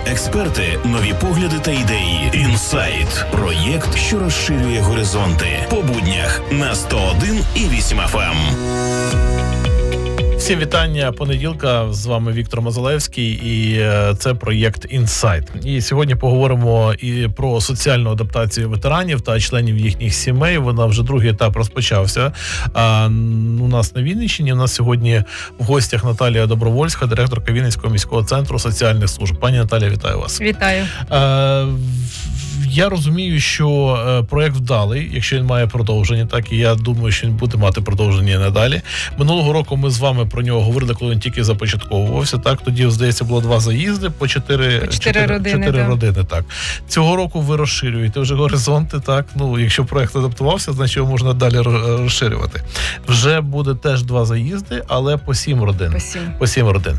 експерти, нові погляди та ідеї. Інсайт – проєкт, що розширює горизонти. По буднях на 101,8 FM. Всім вітання понеділка, з вами Віктор Мозалевський і це проєкт «Інсайт». І сьогодні поговоримо і про соціальну адаптацію ветеранів та членів їхніх сімей. Вона вже другий етап розпочався. У нас на Вінниччині, у нас сьогодні в гостях Наталія Добровольська, директорка Вінницького міського центру соціальних служб. Пані Наталія, вітаю вас. Вітаю. Я розумію, що проєкт вдалий, якщо він має продовження, так, і я думаю, що він буде мати продовження і надалі. Минулого року ми з вами про нього говорили, коли він тільки започатковувався, так, тоді, здається, було 2 заїзди по 4 родини, так. Цього року ви розширюєте вже горизонти, так, якщо проєкт адаптувався, значить його можна далі розширювати. Вже буде теж 2 заїзди, але по 7 родин. По 7 родин.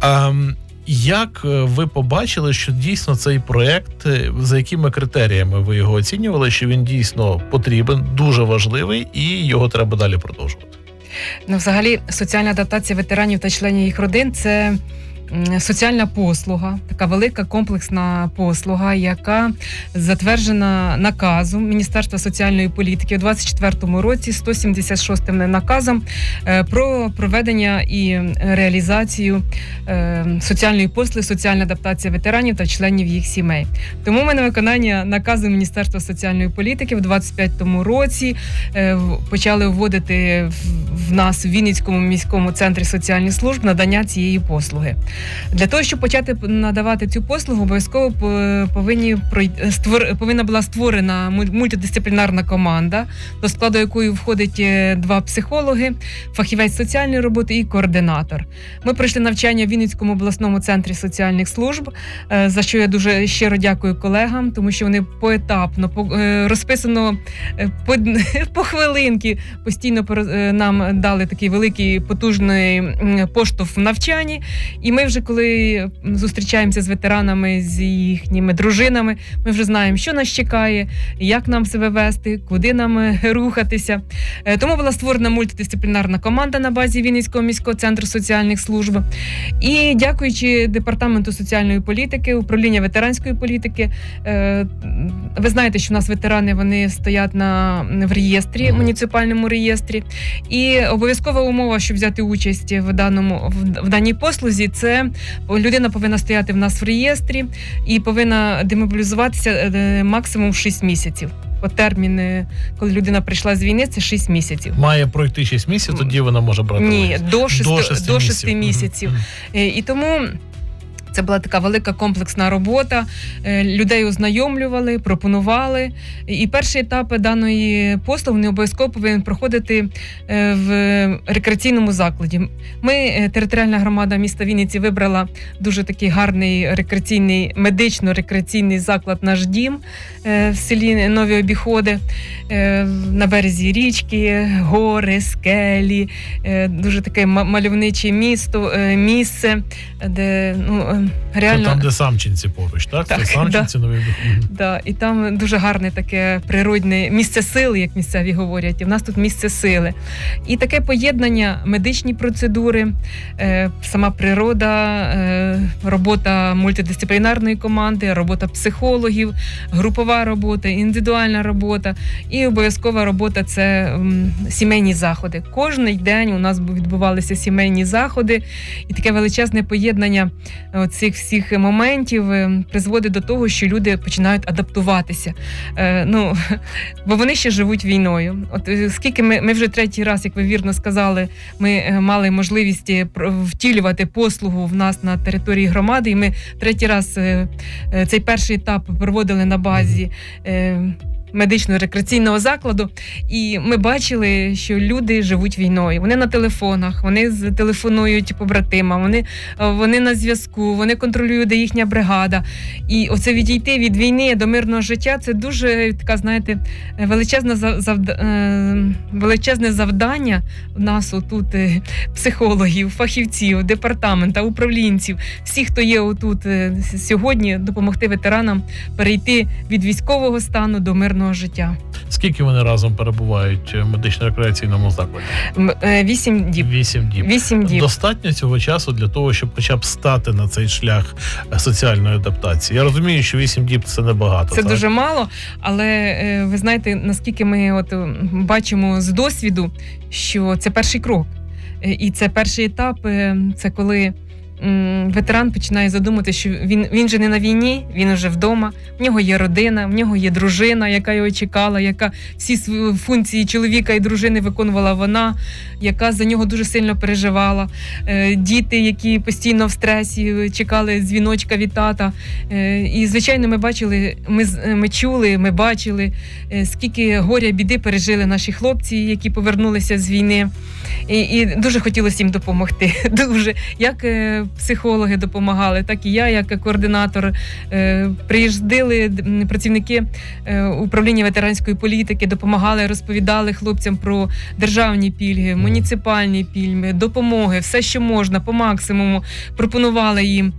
Як ви побачили, що дійсно цей проєкт, за якими критеріями ви його оцінювали, що він дійсно потрібен, дуже важливий і його треба далі продовжувати? Взагалі, соціальна адаптація ветеранів та членів їх родин – це соціальна послуга, така велика комплексна послуга, яка затверджена наказом Міністерства соціальної політики у 2024 році 176-м наказом про проведення і реалізацію соціальної послуги, соціальна адаптація ветеранів та членів їх сімей. Тому ми на виконання наказу Міністерства соціальної політики в 2025 році почали вводити в нас в Вінницькому міському центрі соціальних служб надання цієї послуги. Для того, щоб почати надавати цю послугу, обов'язково повинна була створена мультидисциплінарна команда, до складу якої входить 2 психологи, фахівець соціальної роботи і координатор. Ми пройшли навчання в Вінницькому обласному центрі соціальних служб, за що я дуже щиро дякую колегам, тому що вони поетапно, розписано по хвилинки, постійно нам дали такий великий потужний поштовх в навчанні. І ми вже, коли зустрічаємося з ветеранами, з їхніми дружинами, ми вже знаємо, що нас чекає, як нам себе вести, куди нам рухатися. Тому була створена мультидисциплінарна команда на базі Вінницького міського центру соціальних служб. І дякуючи Департаменту соціальної політики, управління ветеранської політики, ви знаєте, що у нас ветерани, вони стоять в реєстрі, муніципальному реєстрі. І обов'язкова умова, щоб взяти участь в даній послузі, це людина повинна стояти в нас в реєстрі і повинна демобілізуватися максимум 6 місяців. Термін, коли людина прийшла з війни, це 6 місяців. Має пройти 6 місяців, тоді вона може брати участь? Ні, до 6 місяців. І тому це була така велика комплексна робота. Людей ознайомлювали, пропонували. І перший етап даної послуги не обов'язково повинен проходити в рекреаційному закладі. Ми, територіальна громада міста Вінниці, вибрала дуже такий гарний рекреаційний, медично-рекреаційний заклад «Наш дім» в селі Нові Обіходи, на березі річки, гори, скелі, дуже таке мальовниче місце, де реально... Це там, де Самчинці поруч, так? Це Самчинці, Нові Обіходи. Так, і там дуже гарне таке природне місце сили, як місцеві говорять, і в нас тут місце сили. І таке поєднання, медичні процедури, сама природа, робота мультидисциплінарної команди, робота психологів, групова робота, індивідуальна робота і обов'язкова робота – це сімейні заходи. Кожний день у нас відбувалися сімейні заходи, і таке величезне поєднання цих всіх моментів призводить до того, що люди починають адаптуватися. Бо вони ще живуть війною. Скільки ми вже 3-й раз, як ви вірно сказали, ми мали можливість втілювати послугу в нас на території громади, і ми 3-й раз цей перший етап проводили на базі медично-рекреаційного закладу, і ми бачили, що люди живуть війною. Вони на телефонах, вони телефонують побратимам, вони на зв'язку, вони контролюють, де їхня бригада. І оце відійти від війни до мирного життя – це дуже така, знаєте, величезне завдання у нас отут психологів, фахівців, департамента, управлінців, всіх, хто є отут сьогодні, допомогти ветеранам перейти від військового стану до мирного мирного життя. Скільки вони разом перебувають в медично-рекреаційному закладі? 8 діб. 8 діб. 8 діб. Достатньо цього часу для того, щоб хоча б стати на цей шлях соціальної адаптації. Я розумію, що 8 діб – це небагато. Це так? дуже мало, але ви знаєте, наскільки ми бачимо з досвіду, що це перший крок. І це перший етап, це коли ветеран починає задумати, що він же не на війні, він вже вдома, в нього є родина, в нього є дружина, яка його чекала, яка всі свої функції чоловіка і дружини виконувала вона, яка за нього дуже сильно переживала. Діти, які постійно в стресі, чекали дзвіночка від тата. І, звичайно, ми бачили, ми чули, ми бачили, скільки горя, біди пережили наші хлопці, які повернулися з війни. І дуже хотілося їм допомогти. Дуже. Як психологи допомагали, так і я, як координатор. Приїжджали працівники управління ветеранської політики, допомагали, розповідали хлопцям про державні пільги, муніципальні пільги, допомоги, все, що можна, по максимуму. Пропонували їм.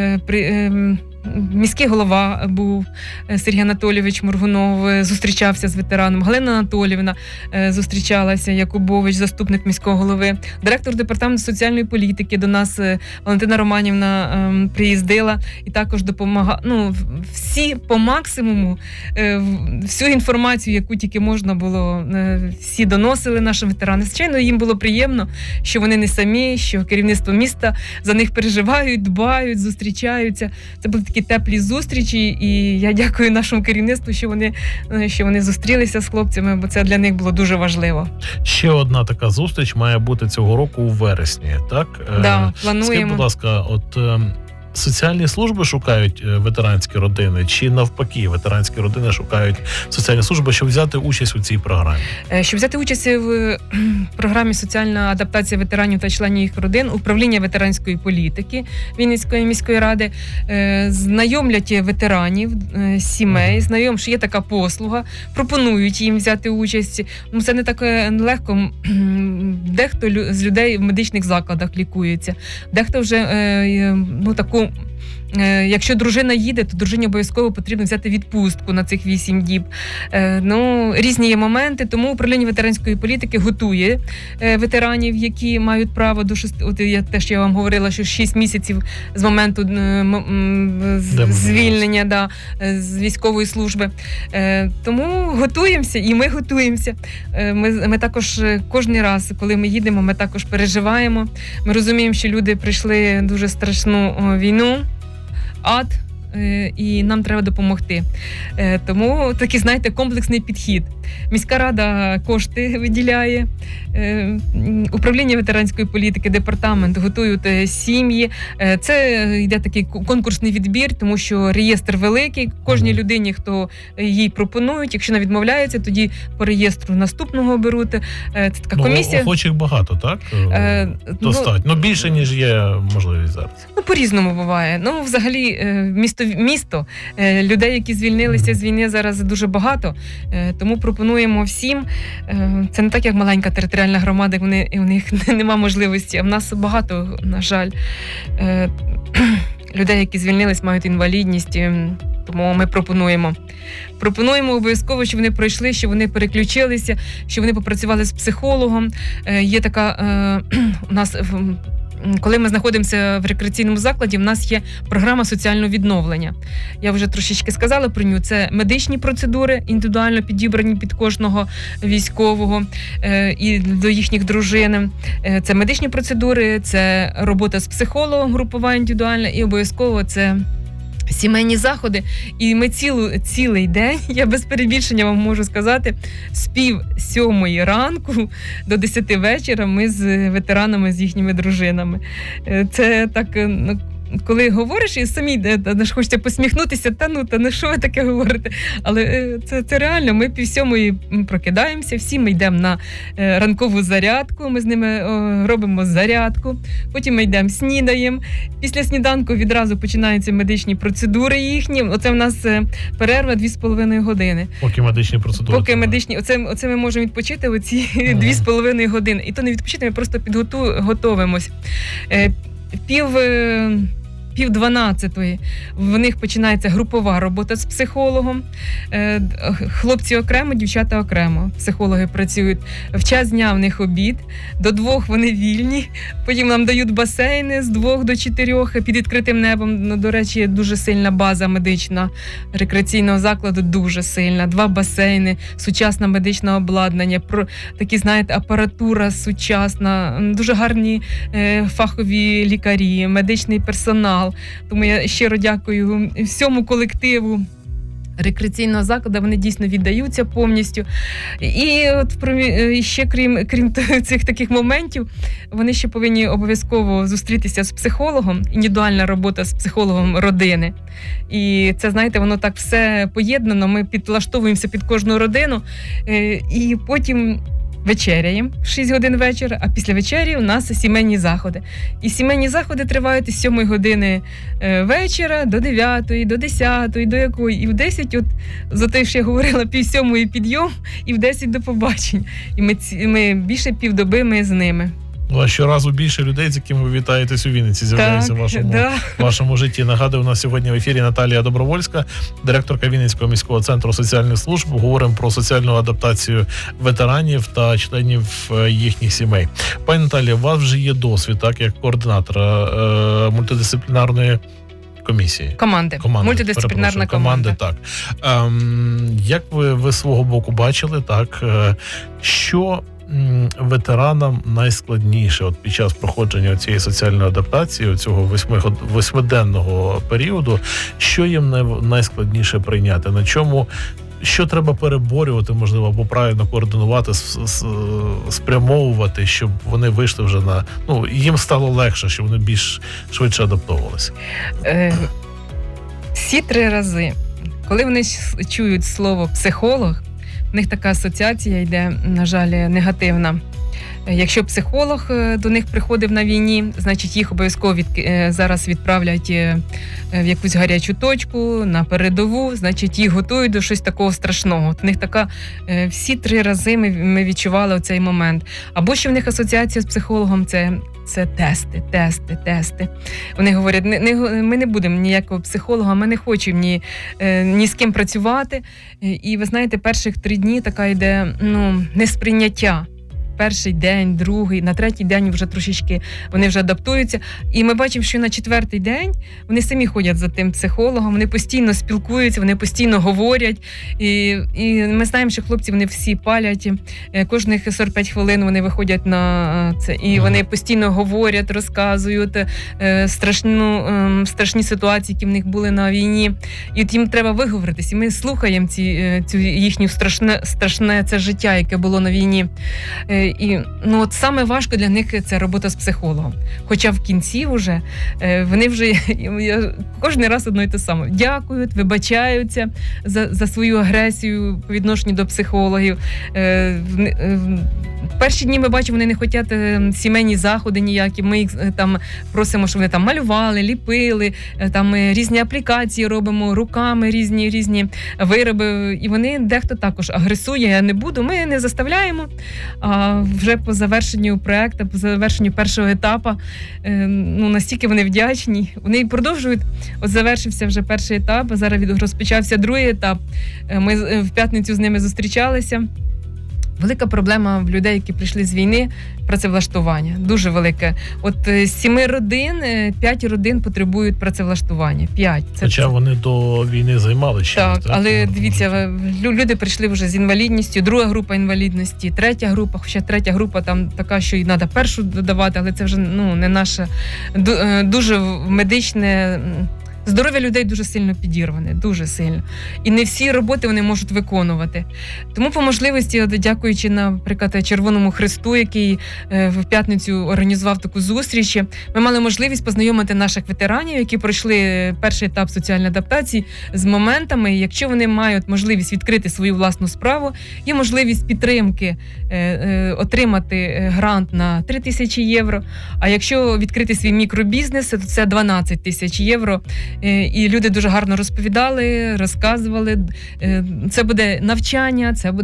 Міський голова був Сергій Анатолійович Моргунов, зустрічався з ветераном. Галина Анатоліївна зустрічалася, Якубович, заступник міського голови. Директор департаменту соціальної політики до нас, Валентина Романівна, приїздила і також допомагала. Всі по максимуму, всю інформацію, яку тільки можна було, всі доносили нашим ветеранам. Звичайно, їм було приємно, що вони не самі, що керівництво міста за них переживають, дбають, зустрічаються. Це були такі теплі зустрічі, і я дякую нашому керівництву, що вони зустрілися з хлопцями, бо це для них було дуже важливо. Ще одна така зустріч має бути цього року у вересні, так? Да, плануємо. Скажіть, будь ласка, соціальні служби шукають ветеранські родини, чи навпаки, ветеранські родини шукають соціальні служби, щоб взяти участь у цій програмі? Щоб взяти участь в програмі «Соціальна адаптація ветеранів та членів їх родин», управління ветеранської політики Вінницької міської ради знайомлять ветеранів, сімей, що є така послуга, пропонують їм взяти участь. Це не так легко. Дехто з людей в медичних закладах лікується, дехто вже таку. Якщо дружина їде, то дружині обов'язково потрібно взяти відпустку на цих 8 діб. Різні є моменти, тому управління ветеранської політики готує ветеранів, які мають право до 6... я вам говорила, що 6 місяців з моменту звільнення з військової служби. Тому готуємося, і ми готуємося. Ми також кожен раз, коли ми їдемо, ми також переживаємо. Ми розуміємо, що люди прийшли дуже страшну війну, ад, і нам треба допомогти. Тому такий, знаєте, комплексний підхід. Міська рада кошти виділяє, управління ветеранської політики, департамент готують сім'ї. Це йде такий конкурсний відбір, тому що реєстр великий. Кожній людині, хто їй пропонують, якщо вона відмовляється, тоді по реєстру наступного беруть. Це така комісія. Охочих багато, так? Достатньо. Більше, ніж є можливість зараз. По-різному буває. Взагалі, місто, людей, які звільнилися з війни, зараз дуже багато. Тому пропонуємо всім. Це не так, як маленька територіальна громада, у них нема можливості. А в нас багато, на жаль, людей, які звільнились, мають інвалідність. Тому ми пропонуємо. Пропонуємо обов'язково, щоб вони пройшли, щоб вони переключилися, щоб вони попрацювали з психологом. Є така у нас... Коли ми знаходимося в рекреаційному закладі, в нас є програма соціального відновлення. Я вже трошечки сказала про нього. Це медичні процедури, індивідуально підібрані під кожного військового і до їхніх дружин. Це медичні процедури, це робота з психологом, групова індивідуальна, і обов'язково це сімейні заходи. І ми цілий день, я без перебільшення вам можу сказати, з 7:30 ранку до 10 вечора ми з ветеранами, з їхніми дружинами. Це так... Коли говориш, і самі хочеться посміхнутися, що ви таке говорите? Але це реально, ми 6:30 прокидаємося, всі ми йдемо на ранкову зарядку, ми з ними робимо зарядку, потім ми йдемо снідаємо, після сніданку відразу починаються медичні процедури їхні, оце в нас перерва 2,5 години. Поки медичні процедури. Оце ми можемо відпочити оці 2,5 години. І то не відпочити, ми просто готовимось. 10:30 в них починається групова робота з психологом. Хлопці окремо, дівчата окремо. Психологи працюють. В час дня в них обід, до 2 вони вільні, потім нам дають басейни з 2 до 4 під відкритим небом. Ну, до речі, дуже сильна база медична рекреаційного закладу, дуже сильна. 2 басейни, сучасне медичне обладнання, такі, знаєте, апаратура сучасна, дуже гарні фахові лікарі, медичний персонал. Тому я щиро дякую всьому колективу рекреаційного закладу, вони дійсно віддаються повністю. І от ще крім цих таких моментів, вони ще повинні обов'язково зустрітися з психологом, індивідуальна робота з психологом родини. І це, знаєте, воно так все поєднано, ми підлаштовуємося під кожну родину, і потім вечеряємо в 6 годин вечора, а після вечері у нас сімейні заходи. І сімейні заходи тривають з 7 години вечора до 9, до 10, до якої. І в 10, от за те, що я говорила, 6:30 підйом, і в 10 до побачень. І ми більше півдоби ми з ними. У вас щоразу більше людей, з якими ви вітаєтесь у Вінниці, з'являється в вашому житті. Нагадую, у нас сьогодні в ефірі Наталія Добровольська, директорка Вінницького міського центру соціальних служб. Говоримо про соціальну адаптацію ветеранів та членів їхніх сімей. Пані Наталія, у вас вже є досвід, так, як координатора мультидисциплінарної комісії. Команди. Мультидисциплінарна команда. Так. Як ви свого боку бачили, так, що ветеранам найскладніше от під час проходження цієї соціальної адаптації, цього 8-денного періоду, що їм найскладніше прийняти? На чому, що треба переборювати, можливо, або правильно координувати, спрямовувати, щоб вони вийшли вже на... Ну, їм стало легше, щоб вони більш швидше адаптовувалися? Всі 3 рази, коли вони чують слово «психолог», в них така асоціація йде, на жаль, негативна. Якщо психолог до них приходив на війні, значить їх обов'язково зараз відправлять в якусь гарячу точку, на передову, значить їх готують до щось такого страшного. От в них така, всі 3 рази ми відчували оцей момент. Або що в них асоціація з психологом – це тести. Вони говорять, ми не будемо ніякого психолога, ми не хочемо ні з ким працювати. І ви знаєте, перших 3 дні така йде несприйняття. Перший день, другий, на 3-й день вже трошечки вони вже адаптуються. І ми бачимо, що на 4-й день вони самі ходять за тим психологом, вони постійно спілкуються, вони постійно говорять. І ми знаємо, що хлопці, вони всі палять. Кожних 45 хвилин вони виходять на це. І вони постійно говорять, розказують страшні ситуації, які в них були на війні. І от їм треба виговоритись. І ми слухаємо цю їхню страшне це життя, яке було на війні. І от саме важко для них це робота з психологом. Хоча в кінці вже вони вже кожен раз одно і те саме. Дякують, вибачаються за свою агресію по відношенню до психологів. Перші дні ми бачимо, вони не хочуть сімейні заходи ніякі. Ми їх там просимо, щоб вони там малювали, ліпили, там різні аплікації робимо, руками різні вироби. І вони дехто також агресує, я не буду. Ми не заставляємо. А вже по завершенню проєкту, по завершенню першого етапу, настільки вони вдячні. Вони продовжують. От завершився вже перший етап, а зараз розпочався другий етап. Ми в п'ятницю з ними зустрічалися. Велика проблема в людей, які прийшли з війни, працевлаштування. Дуже велике. От з 7 родин, 5 родин потребують працевлаштування. 5. Хоча вони до війни займалися. Так, але дивіться, люди прийшли вже з інвалідністю, 2 група інвалідності, 3 група, хоча 3 група там така, що і треба першу додавати, але це вже не наше, дуже медичне. Здоров'я людей дуже сильно підірване, дуже сильно. І не всі роботи вони можуть виконувати. Тому по можливості, дякуючи, наприклад, Червоному Хресту, який в п'ятницю організував таку зустріч, ми мали можливість познайомити наших ветеранів, які пройшли перший етап соціальної адаптації, з моментами, якщо вони мають можливість відкрити свою власну справу, є можливість підтримки, отримати грант на 3 тисячі євро, а якщо відкрити свій мікробізнес, то це 12 тисяч євро. І люди дуже гарно розповідали, розказували. Це буде навчання, це буде